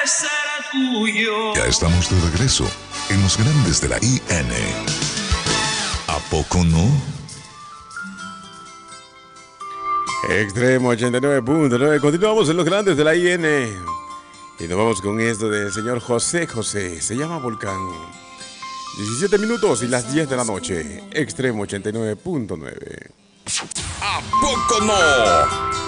será tuyo. Ya estamos de regreso en los grandes de la IN. ¿A poco no? Extremo 89.9. Continuamos en los grandes de la IN. Y nos vamos con esto del señor José José. Se llama Volcán. 17 minutos y las 10 de la noche. Extremo 89.9. ¿A poco no?